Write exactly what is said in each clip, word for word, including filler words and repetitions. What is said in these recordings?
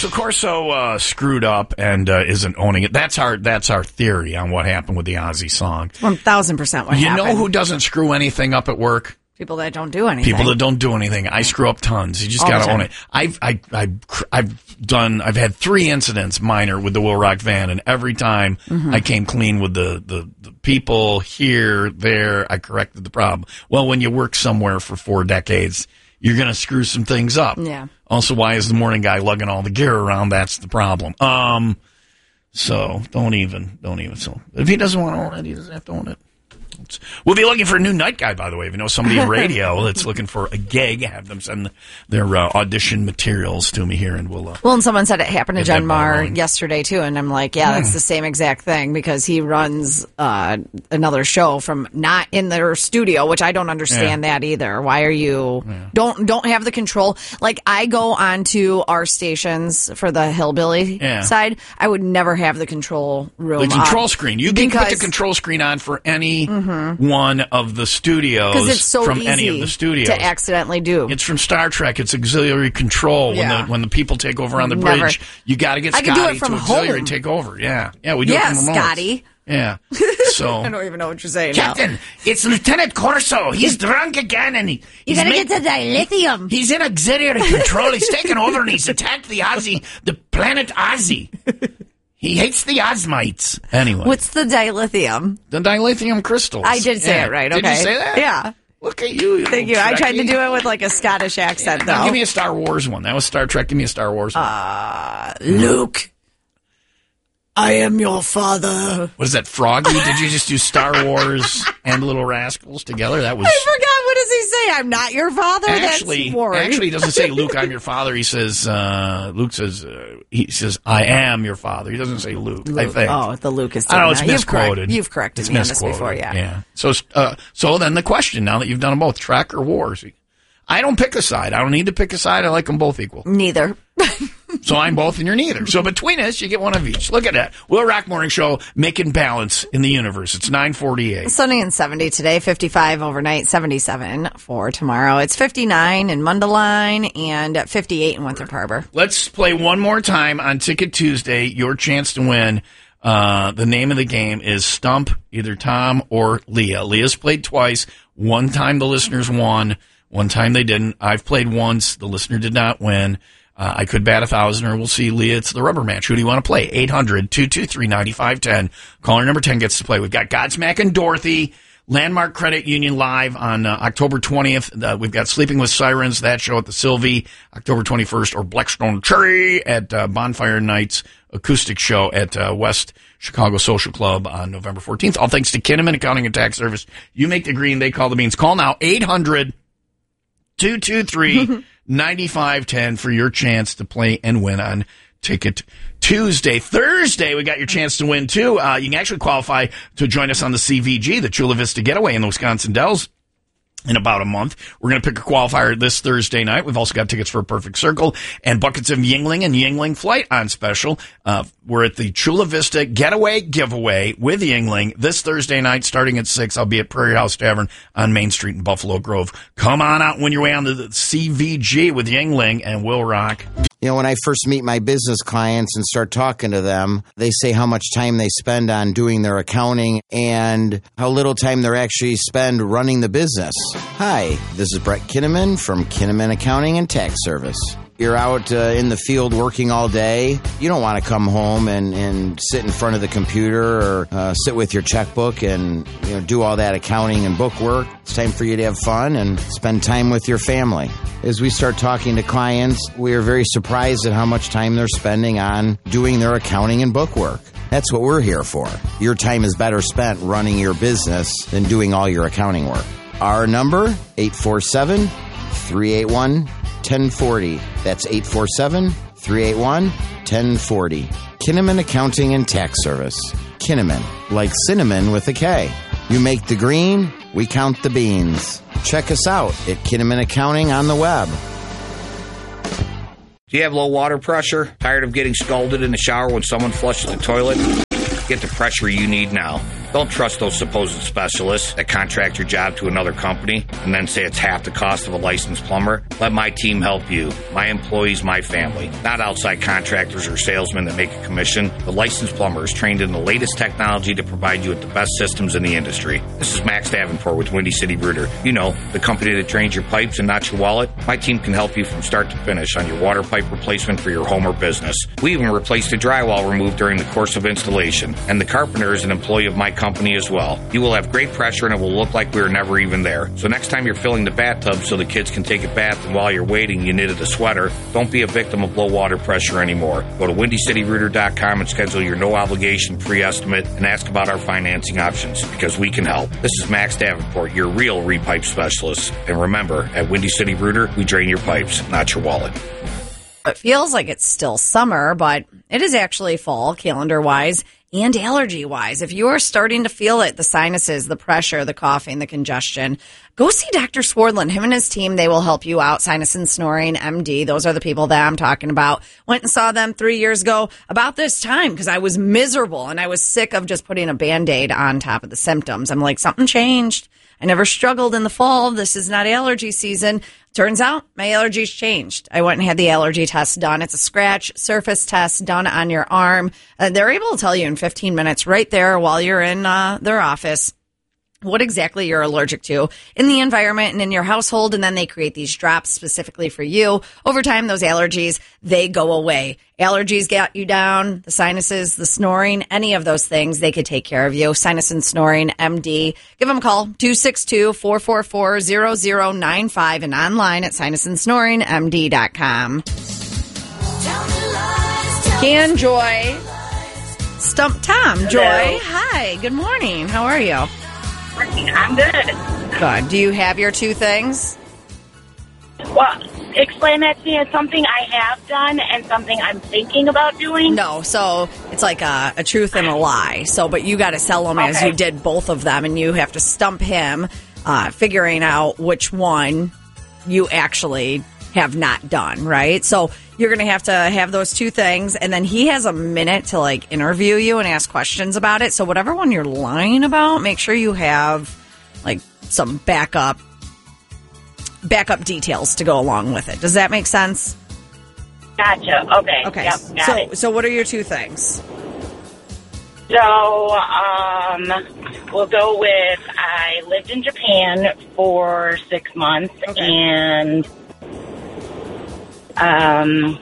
so Corso uh, screwed up and uh, isn't owning it. That's our that's our theory on what happened with the Ozzy song. One thousand percent what you happened. You know who doesn't screw anything up at work? People that don't do anything. People that don't do anything. I screw up tons. You just got to own it. I've I, I, I've done. I've had three incidents, minor, with the Will Rock van, and every time mm-hmm. I came clean with the, the, the people here, there. I corrected the problem. Well, when you work somewhere for four decades, you're going to screw some things up. Yeah. Also, why is the morning guy lugging all the gear around? That's the problem. Um. So don't even, don't even. So if he doesn't want to own it, he doesn't have to own it. We'll be looking for a new night guy, by the way. If you know somebody in radio that's looking for a gig, have them send their uh, audition materials to me here, and we'll. Uh, well, and someone said it happened to John Marr yesterday too, and I'm like, yeah, that's mm. the same exact thing because he runs uh, another show from not in their studio, which I don't understand yeah. that either. Why are you yeah. don't don't have the control? Like I go onto our stations for the hillbilly yeah. side, I would never have the control room. The control on screen. You can put the control screen on for any. Mm-hmm. One of the studios because it's so from easy any of the studios to accidentally do. It's from Star Trek. It's auxiliary control. Yeah. When the when the people take over on the bridge, Never. you got to get Scotty I can do it from to auxiliary home. take over. Yeah, yeah, we do yeah, it from remote. Scotty. Yeah. So I don't even know what you're saying. Captain, now. It's Lieutenant Corso. He's drunk again, and he you gotta make, get the dilithium. He's in auxiliary control. He's taken over, and he's attacked the Ozzy, the planet Ozzy. He hates the Osmites. Anyway. What's the dilithium? The dilithium crystals. I did say yeah. it right, okay. Did you say that? Yeah. Look at you. you Thank you. Trekkie. I tried to do it with like a Scottish accent, yeah. though. Now give me a Star Wars one. That was Star Trek. Give me a Star Wars one. Uh, Luke. I am your father. What is that, Froggy? Did you just do Star Wars and Little Rascals together? That was. I forgot. What does he say? I'm not your father. Actually, That's actually, he doesn't say Luke. I'm your father. He says uh, Luke says uh, he says I am your father. He doesn't say Luke. Luke. I think. Oh, the Luke is. I don't know. It's You've misquoted. Correct, you've corrected it's me on this before. Yeah. Yeah. So, uh, so then the question now that you've done them both, Trek or Wars. I don't pick a side. I don't need to pick a side. I like them both equal. Neither. So I'm both and you're neither. So between us, you get one of each. Look at that. Will Rock Morning Show making balance in the universe. It's nine forty-eight. Sunny and seventy today, fifty-five overnight, seventy-seven for tomorrow. It's fifty-nine in Mundelein and fifty-eight in Winthrop Harbor. Let's play one more time on Ticket Tuesday. Your chance to win. Uh, the name of the game is Stump either Tom or Leah. Leah's played twice. One time the listeners won. One time they didn't. I've played once. The listener did not win. Uh, I could bat a thousand, or we'll see, Leah. It's the rubber match. Who do you want to play? eight hundred, two two three, nine five one zero. Caller number ten gets to play. We've got Godsmack and Dorothy, Landmark Credit Union live on uh, October twentieth. Uh, we've got Sleeping with Sirens, that show at the Sylvie, October twenty-first, or Blackstone Cherry at uh, Bonfire Nights acoustic show at uh, West Chicago Social Club on November fourteenth. All thanks to Kinnaman Accounting and Tax Service. You make the green, they call the beans. Call now, eight hundred, two two three, nine five one zero for your chance to play and win on Ticket Tuesday. Thursday, we got your chance to win, too. Uh, you can actually qualify to join us on the C V G, the Chula Vista Getaway in the Wisconsin Dells, in about a month. We're going to pick a qualifier this Thursday night. We've also got tickets for a Perfect Circle and buckets of Yingling and Yingling Flight on special. Uh, we're at the Chula Vista Getaway Giveaway with Yingling this Thursday night starting at six. I'll be at Prairie House Tavern on Main Street in Buffalo Grove. Come on out and win your way on to the C V G with Yingling and Will Rock. You know, when I first meet my business clients and start talking to them, they say how much time they spend on doing their accounting and how little time they actually spend running the business. Hi, this is Brett Kinnaman from Kinnaman Accounting and Tax Service. You're out uh, in the field working all day. You don't want to come home and, and sit in front of the computer or uh, sit with your checkbook and you know do all that accounting and book work. It's time for you to have fun and spend time with your family. As we start talking to clients, we are very surprised at how much time they're spending on doing their accounting and book work. That's what we're here for. Your time is better spent running your business than doing all your accounting work. Our number, eight four seven, three eight one, one oh four oh. That's eight four seven, three eight one, one oh four oh. Kinnaman Accounting and Tax Service. Kinnaman, like cinnamon with a K. You make the green, we count the beans. Check us out at Kinnaman Accounting on the web. Do you have low water pressure? Tired of getting scalded in the shower when someone flushes the toilet? Get the pressure you need now. Don't trust those supposed specialists that contract your job to another company and then say it's half the cost of a licensed plumber. Let my team help you. My employees, my family. Not outside contractors or salesmen that make a commission. The licensed plumber is trained in the latest technology to provide you with the best systems in the industry. This is Max Davenport with Windy City Rooter. You know, the company that drains your pipes and not your wallet. My team can help you from start to finish on your water pipe replacement for your home or business. We even replaced the drywall removed during the course of installation. And the carpenter is an employee of my company as well. You will have great pressure and it will look like we were never even there. So next time you're filling the bathtub so the kids can take a bath and while you're waiting you knitted a sweater, don't be a victim of low water pressure anymore. Go to windy city rooter dot com and schedule your no obligation pre-estimate and ask about our financing options because we can help. This is Max Davenport, your real repipe specialist. And remember, at Windy City Rooter, we drain your pipes, not your wallet. It feels like it's still summer, but it is actually fall calendar-wise and allergy-wise. If you are starting to feel it, the sinuses, the pressure, the coughing, the congestion, go see Doctor Swardlin. Him and his team, they will help you out. Sinus and Snoring, M D. Those are the people that I'm talking about. Went and saw them three years ago about this time because I was miserable and I was sick of just putting a Band-Aid on top of the symptoms. I'm like, something changed. I never struggled in the fall. This is not allergy season. Turns out my allergies changed. I went and had the allergy test done. It's a scratch surface test done on your arm. Uh, they're able to tell you in fifteen minutes right there while you're in uh, their office what exactly you're allergic to in the environment and in your household. And then they create these drops specifically for you. Over time, those allergies, they go away. Allergies got you down, the sinuses, the snoring, any of those things, they could take care of you. Sinus and Snoring, M D. Give them a call, two six two, four four four, zero zero nine five and online at sinus and snoring m d dot com. Can Joy stump Tom? Hello. Joy, hi, good morning. How are you? I'm good. Good. Do you have your two things? Well, explain that to me as something I have done and something I'm thinking about doing. No, so it's like a, a truth and a lie. So, but you got to sell them as Okay. you did both of them, and you have to stump him, uh, figuring out which one you actually have not done, right? So you're going to have to have those two things, and then he has a minute to like interview you and ask questions about it. So whatever one you're lying about, make sure you have like some backup backup details to go along with it. Does that make sense? Gotcha. Okay. Okay. Yep, got so it. so what are your two things? So, um, we'll go with I lived in Japan for six months Okay. and um,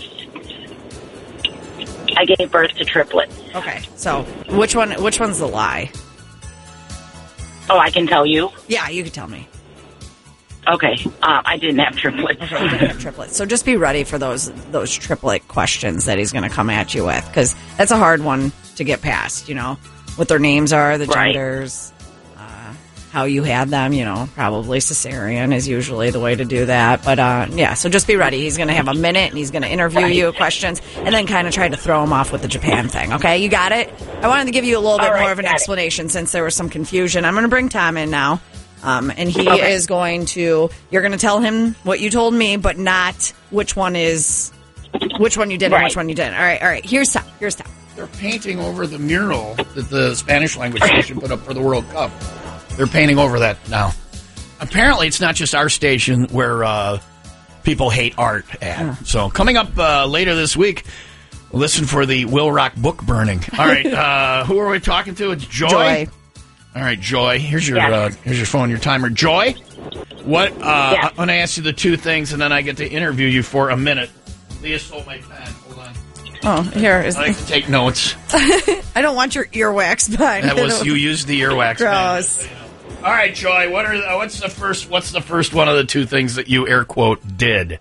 I gave birth to triplets. Okay. So which one which one's the lie? Oh, I can tell you. Yeah, you can tell me. Okay. Uh, I didn't have triplets. Okay, you didn't have triplets. So just be ready for those those triplet questions that he's going to come at you with, because that's a hard one to get past, you know, what their names are, the Right. genders, uh, how you had them, you know, probably cesarean is usually the way to do that. But, uh, yeah, so just be ready. He's going to have a minute, and he's going to interview Right. you with questions, and then kind of try to throw him off with the Japan thing, okay? You got it? I wanted to give you a little bit All right, more of an got it. explanation since there was some confusion. I'm going to bring Tom in now. Um, and he Okay. is going to, you're going to tell him what you told me, but not which one is, which one you did and Right. which one you didn't. All right, all right. Here's Tom. Here's Tom. They're painting over the mural that the Spanish language station put up for the World Cup. They're painting over that now. Apparently, it's not just our station where uh, people hate art at. So, coming up uh, later this week, listen for the Will Rock book burning. All right, uh, who are we talking to? It's Joy. Joy. All right, Joy. Here's your Yes. uh, here's your phone, your timer. Joy, what? Uh, Yes. I'm going to ask you the two things, and then I get to interview you for a minute. Leah stole my pen. Hold on. Oh, here is. I like to take notes. I don't want your earwax, but That was you used the earwax. Gross. pen. All right, Joy. What are uh, what's the first? What's the first one of the two things that you air quote did?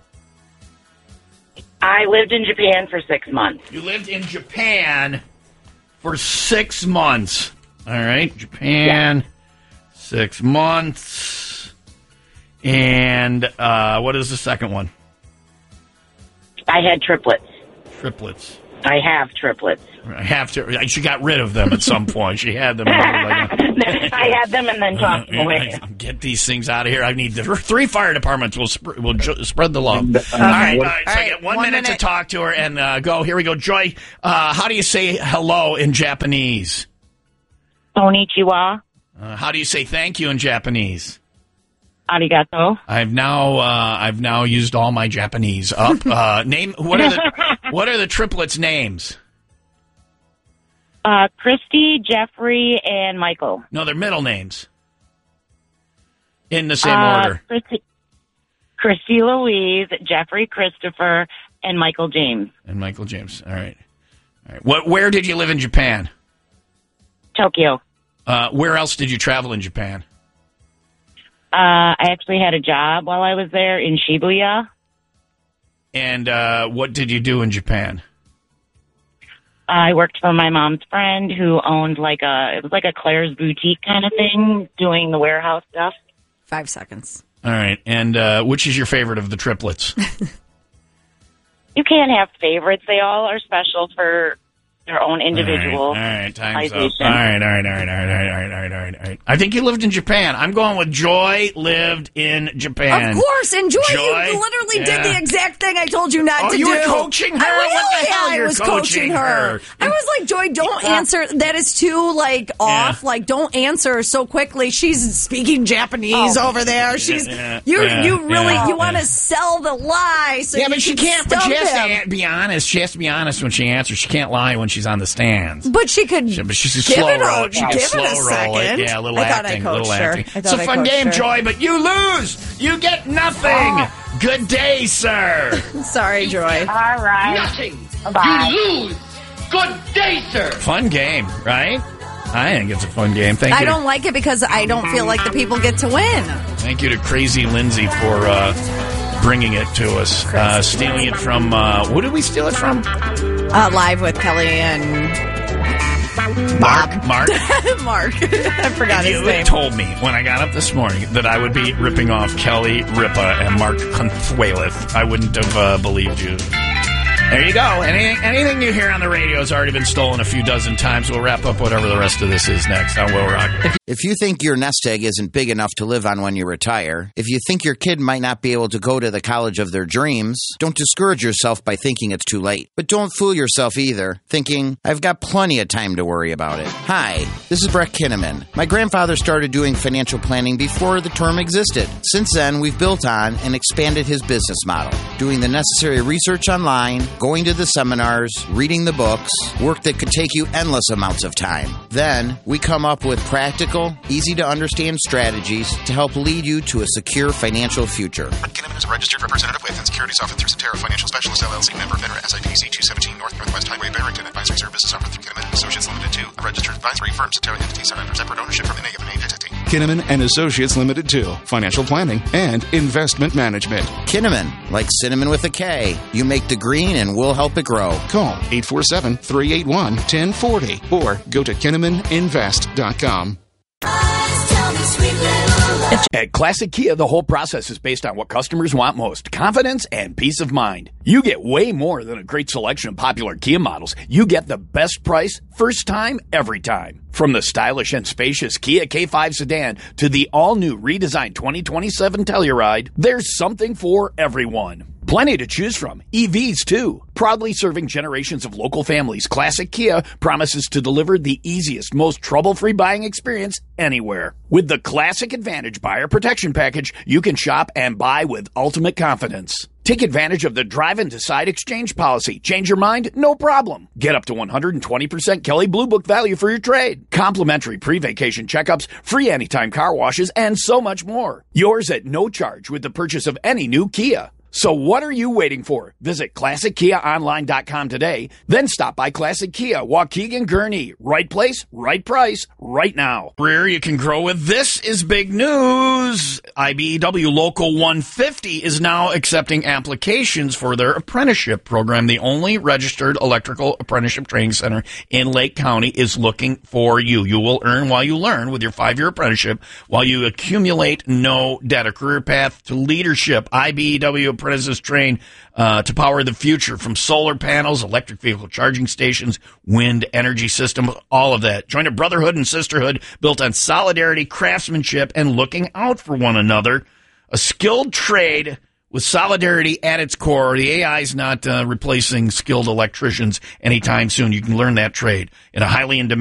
I lived in Japan for six months. You lived in Japan for six months. All right, Japan, six months. And uh, what is the second one? I had triplets. Triplets. I have triplets. I have to. She got rid of them at some point. She had them. Like, I had them and then tossed them away. get these things out of here. I need the three fire departments. Will sp- will ju- spread the love. All right, all right. So I get one, one minute, minute. to talk to her and uh, go. Here we go, Joy. Uh, how do you say hello in Japanese? Konnichiwa. Uh, how do you say thank you in Japanese? Arigato. I've now uh, I've now used all my Japanese up. Uh, name what are the what are the triplets' names? Uh, Christy, Jeffrey, and Michael. No, they're middle names. In the same uh, order. Christy, Christy Louise, Jeffrey Christopher, and Michael James. And Michael James. All right. All right. What? Where did you live in Japan? Tokyo. Uh, where else did you travel in Japan? Uh, I actually had a job while I was there in Shibuya. And uh, what did you do in Japan? I worked for my mom's friend who owned like a, it was like a Claire's boutique kind of thing, doing the warehouse stuff. Five seconds. All right. And uh, which is your favorite of the triplets? You can't have favorites. They all are special for their own individual. All right, all right, time's up. All right, all right, all right, all right, all right, all right, all right, all right, all right. I think you lived in Japan. I'm going with Joy lived in Japan. Of course, and Joy, Joy? you literally Yeah. did the exact thing I told you not Oh, to you do. were coaching her? I, What oh, the hell? yeah, I You're was coaching coaching her. her. I was like, Joy, don't answer. That is too like off. Yeah. Like, don't answer so quickly. She's speaking Japanese Oh. over there. She's Yeah, you. yeah, you really yeah, you want to yeah. sell the lie. So Yeah, you but she can can't. But she stump has him. to be honest. She has to be honest when she answers. She can't lie when she's on the stands. But she could. She, but she's a give slow it a, roll it. She can give slow it a roll it. second. Yeah, a little I thought acting. I A little coached her. acting. I It's thought a I fun coached game, her. Joy, but you lose. You get nothing. Good day, sir. Sorry, Joy. All right. Nothing. Bye. You lose. Good day, sir. Fun game, right? I think it's a fun game. Thank I you. don't like it because I don't feel like the people get to win. Thank you to Crazy Lindsay for uh, bringing it to us, uh, stealing it from. Uh, who did we steal it from? Uh, live with Kelly and Mark. Mark. Mark. I forgot his You name. told me when I got up this morning that I would be ripping off Kelly Ripa and Mark Consuelith. I wouldn't have uh, believed you. There you go. Anything, anything you hear on the radio has already been stolen a few dozen times. We'll wrap up whatever the rest of this is next on Will Rock. If you think your nest egg isn't big enough to live on when you retire, if you think your kid might not be able to go to the college of their dreams, don't discourage yourself by thinking it's too late. But don't fool yourself either, thinking, I've got plenty of time to worry about it. Hi, this is Brett Kinnaman. My grandfather started doing financial planning before the term existed. Since then, we've built on and expanded his business model, doing the necessary research online, going to the seminars, reading the books, work that could take you endless amounts of time. Then, we come up with practical, easy-to-understand strategies to help lead you to a secure financial future. Brett Kinnaman is a registered representative with and securities offered through Cetera Financial Specialists, L L C, member FINRA, S I P C two seventeen North Northwest Highway, Barrington. Advisory services offered through Kinnaman and Associates Limited to a registered advisory firm. Cetera entities are under separate ownership from any of the named entity. Kinnaman and Associates Limited to Financial Planning and Investment Management. Kinnaman, like cinnamon with a K. You make the green and we'll help it grow. Call eight four seven, three eight one, one zero four zero or go to kinnaman invest dot com. At Classic Kia, the whole process is based on what customers want most, confidence and peace of mind. You get way more than a great selection of popular Kia models. You get the best price, first time, every time. From the stylish and spacious Kia K five sedan to the all-new redesigned twenty twenty-seven Telluride, there's something for everyone. Plenty to choose from. E Vs, too. Proudly serving generations of local families, Classic Kia promises to deliver the easiest, most trouble-free buying experience anywhere. With the Classic Advantage Buyer Protection Package, you can shop and buy with ultimate confidence. Take advantage of the Drive and Decide exchange policy. Change your mind? No problem. Get up to one hundred twenty percent Kelly Blue Book value for your trade. Complimentary pre-vacation checkups, free anytime car washes, and so much more. Yours at no charge with the purchase of any new Kia. So what are you waiting for? Visit classic kia online dot com today. Then stop by Classic Kia, Waukegan, Gurnee. Right place, right price, right now. Career you can grow with. This is big news. I B E W Local one fifty is now accepting applications for their apprenticeship program. The only registered electrical apprenticeship training center in Lake County is looking for you. You will earn while you learn with your five-year apprenticeship while you accumulate no debt. A career path to leadership. I B E W apprentices train uh, to power the future, from solar panels, electric vehicle charging stations, wind energy systems, all of that. Join a brotherhood and sisterhood built on solidarity, craftsmanship, and looking out for one another. A skilled trade with solidarity at its core. The A I is not uh, replacing skilled electricians anytime soon. You can learn that trade in a highly in demand